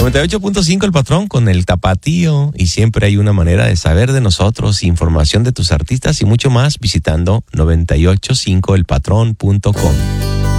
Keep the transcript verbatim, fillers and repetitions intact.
noventa y ocho punto cinco El Patrón con el Tapatío, y siempre hay una manera de saber de nosotros, información de tus artistas y mucho más visitando noventa y ocho punto cinco el patrón punto com.